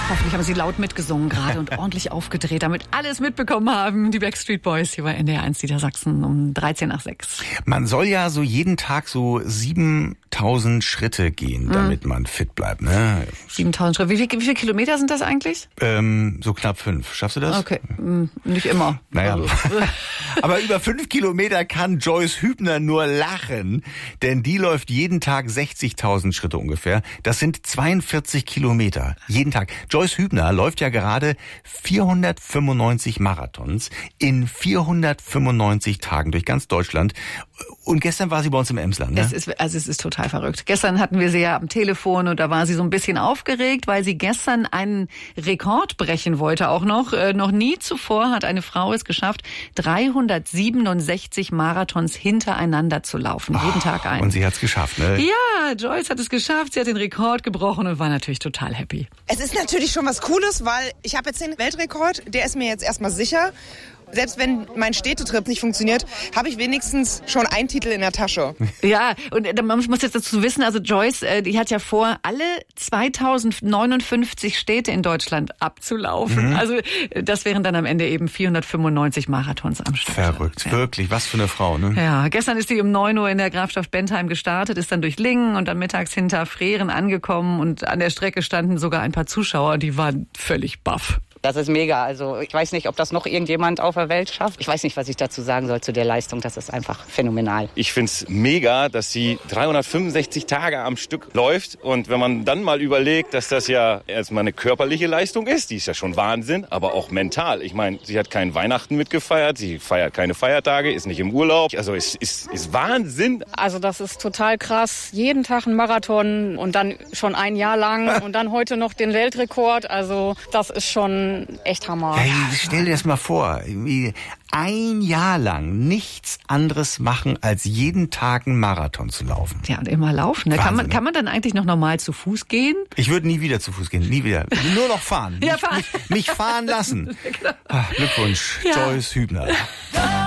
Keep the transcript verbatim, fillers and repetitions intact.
Hoffentlich haben Sie laut mitgesungen gerade und ordentlich aufgedreht, damit alle es mitbekommen haben. Die Backstreet Boys hier bei N D R eins Niedersachsen um dreizehn nach sechs. Man soll ja so jeden Tag so siebentausend Schritte gehen, damit mhm. man fit bleibt. Ne? siebentausend Schritte. Wie, viel, wie viele Kilometer sind das eigentlich? Ähm, so knapp fünf. Schaffst du das? Okay, hm, nicht immer. Naja. Also. Aber über fünf Kilometer kann Joyce Hübner nur lachen, denn die läuft jeden Tag sechzigtausend Schritte ungefähr. Das sind zweiundvierzig Kilometer. Jeden Tag. Joyce Hübner läuft ja gerade vierhundertfünfundneunzig Marathons in vierhundertfünfundneunzig Tagen durch ganz Deutschland. Und gestern war sie bei uns im Emsland, ne? Es ist, also es ist total verrückt. Gestern hatten wir sie ja am Telefon und da war sie so ein bisschen aufgeregt, weil sie gestern einen Rekord brechen wollte auch noch. Äh, noch nie zuvor hat eine Frau es geschafft, dreihundertsiebenundsechzig Marathons hintereinander zu laufen. Jeden Oh, Tag einen. Und sie hat's geschafft, ne? Ja, Joyce hat es geschafft. Sie hat den Rekord gebrochen und war natürlich total happy. Es ist natürlich schon was Cooles, weil ich habe jetzt den Weltrekord, der ist mir jetzt erstmal sicher. Selbst wenn mein Städtetrip nicht funktioniert, habe ich wenigstens schon einen Titel in der Tasche. Ja, und man muss jetzt dazu wissen, also Joyce, die hat ja vor, alle zweitausendneunundfünfzig Städte in Deutschland abzulaufen. Mhm. Also das wären dann am Ende eben vierhundertfünfundneunzig Marathons am Start. Verrückt, ja. Wirklich, was für eine Frau, ne? Ja, gestern ist sie um neun Uhr in der Grafschaft Bentheim gestartet, ist dann durch Lingen und dann mittags hinter Freren angekommen und an der Strecke standen sogar ein paar Zuschauer, die waren völlig baff. Das ist mega. Also ich weiß nicht, ob das noch irgendjemand auf der Welt schafft. Ich weiß nicht, was ich dazu sagen soll zu der Leistung. Das ist einfach phänomenal. Ich find's mega, dass sie dreihundertfünfundsechzig Tage am Stück läuft. Und wenn man dann mal überlegt, dass das ja erstmal eine körperliche Leistung ist, die ist ja schon Wahnsinn, aber auch mental. Ich meine, sie hat keinen Weihnachten mitgefeiert, sie feiert keine Feiertage, ist nicht im Urlaub. Also es ist, ist Wahnsinn. Also das ist total krass. Jeden Tag ein Marathon und dann schon ein Jahr lang und dann heute noch den Weltrekord. Also das ist schon echt Hammer. Hey, stell dir das mal vor, ein Jahr lang nichts anderes machen, als jeden Tag einen Marathon zu laufen. Ja, und immer laufen. Ne? Kann man, kann man dann eigentlich noch normal zu Fuß gehen? Ich würde nie wieder zu Fuß gehen, nie wieder. Nur noch fahren. Ja, mich, fahren. Mich, mich fahren lassen. Genau. Ach, Glückwunsch, Ja. Joyce Hübner.